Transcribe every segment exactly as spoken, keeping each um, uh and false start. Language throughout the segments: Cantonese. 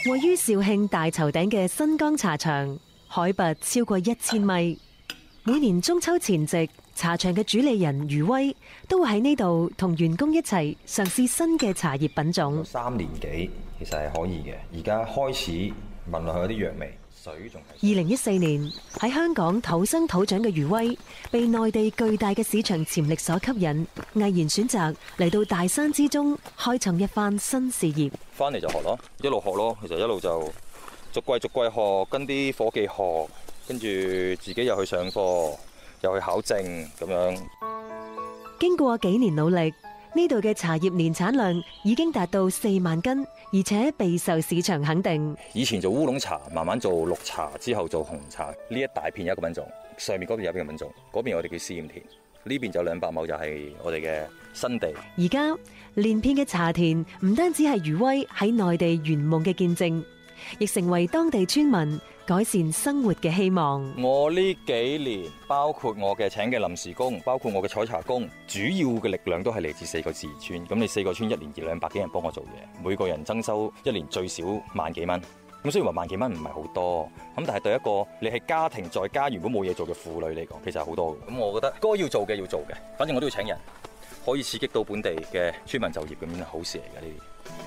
位於肇慶大頭頂嘅新江茶場，海拔超過一千米。每年中秋前夕，茶場嘅主理人余威都會喺呢度同員工一齊嘗試新嘅茶葉品種。 三年幾其實係可以嘅，而家開始聞落去有啲藥味，水仲係。 二零一四年喺香港土生土長嘅余威，被內地巨大嘅市場潛力所吸引，毅然選擇嚟到大山之中開創一番新事業。 翻嚟就學咯，一路學咯，其實一路就逐季逐季學，跟啲伙計學。跟住自己又去上課，又去考證咁樣。 經過幾年努力，呢度嘅茶葉年產量已經達到四萬斤，而且備受市場肯定。 以前做烏龍茶，慢慢做綠茶，之後做紅茶。呢一大片有一個品種，上面嗰邊有一個品種，嗰邊我哋叫試驗田，呢邊就兩百畝就係我哋嘅新地。 而家連片嘅茶田唔單止係余威喺內地圓夢嘅見證，亦成為當地村民改善生活嘅希望。 我呢幾年，包括我嘅請嘅臨時工，包括我嘅採茶工，主要嘅力量都係嚟自四個自然村。咁你四個村一年二兩百幾人幫我做嘢，每個人增收一年最少萬幾蚊。咁雖然話萬幾蚊唔係好多，咁但係對一個你係家庭在家原本冇嘢做嘅婦女嚟講，其實係好多。咁我覺得該要做嘅要做嘅，反正我都要請人，可以刺激到本地嘅村民就業，咁樣係好事嚟嘅呢啲。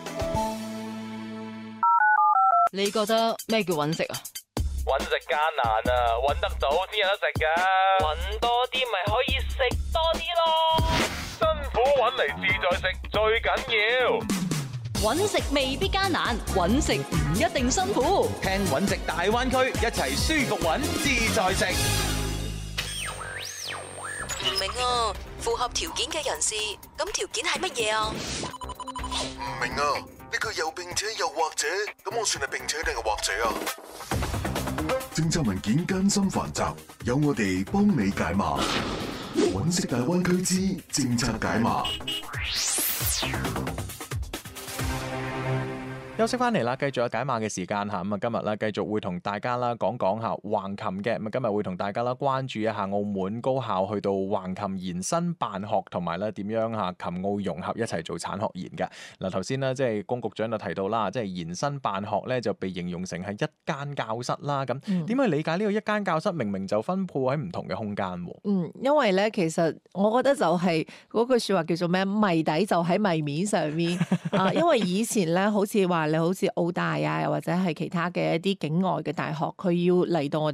你覺得咩叫揾食啊？ 揾食艱難啊，揾得早先有得食噶。揾多啲咪可以食多啲咯。辛苦揾嚟自在食最緊要。 揾食未必艱難，揾食唔一定辛苦。 聽揾食大灣區，一齊舒服揾自在食。 唔明啊，符合條件嘅人士，咁條件係乜嘢啊？ 唔明啊，呢個又並且又或者，咁我算係並且定係或者啊？政策文件艱辛繁雜，有我哋幫你解碼。揾食大灣區之政策解碼。 休息翻嚟啦，繼續有解碼嘅時間吓，咁啊今日咧繼續會同大家啦講講下橫琴嘅，咁啊今日會同大家啦關注一下澳門高校去到橫琴延伸辦學，同埋咧點樣吓琴澳融合一齊做產學研嘅。嗱頭先咧即係龔局長就提到啦，即係延伸辦學咧就被形容成係一間教室啦，咁點去理解呢個一間教室明明就分布喺唔同嘅空間？ 嗯，因為咧其實我覺得就係嗰句說話叫做咩，謎底就喺謎面上面啊，因為以前咧好似話。你好似澳大啊，又或者係其他嘅一啲境外嘅大學，佢要嚟到我哋